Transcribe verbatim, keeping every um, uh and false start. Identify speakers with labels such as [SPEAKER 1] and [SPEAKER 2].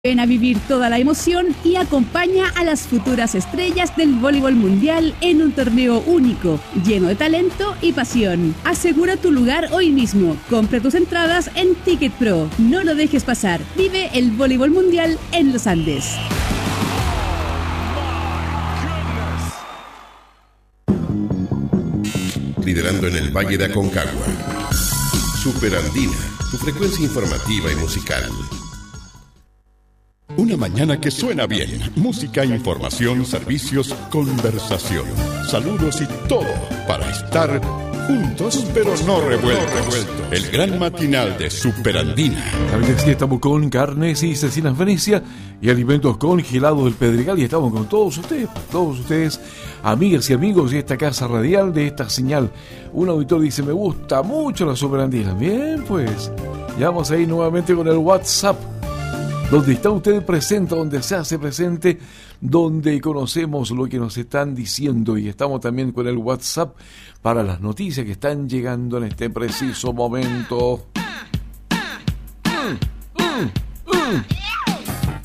[SPEAKER 1] Ven a vivir toda la emoción y acompaña a las futuras estrellas del voleibol mundial en un torneo único, lleno de talento y pasión. Asegura tu lugar hoy mismo. Compra tus entradas en Ticket Pro. No lo dejes pasar. Vive el voleibol mundial en los Andes.
[SPEAKER 2] Liderando en el Valle de Aconcagua. Super Andina, tu frecuencia informativa y musical.
[SPEAKER 3] Una mañana que suena bien. Música, información, servicios, conversación. Saludos y todo para estar juntos pero no revueltos. El gran matinal de Super Andina.
[SPEAKER 4] También estamos con carnes y cecinas Venecia y alimentos congelados del Pedregal y estamos con todos ustedes, todos ustedes, amigas y amigos de esta casa radial, de esta señal. Un auditor dice, me gusta mucho la Super Andina. Bien, pues, ya vamos ahí nuevamente con el WhatsApp, donde está usted presente, donde se hace presente, donde conocemos lo que nos están diciendo. Y estamos también con el WhatsApp para las noticias que están llegando en este preciso momento.